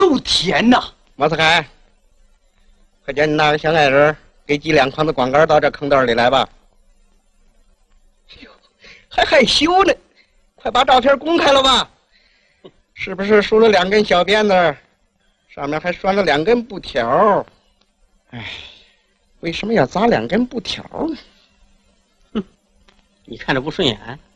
够甜呐！ 马斯凯，快叫你那个小矮人给几两筐子光杆到这坑袋里来吧。还害羞呢，快把照片公开了吧！是不是梳了2根小辫子，上面还拴了2根布条？哎，为什么要扎2根布条呢？ 你看着不顺眼？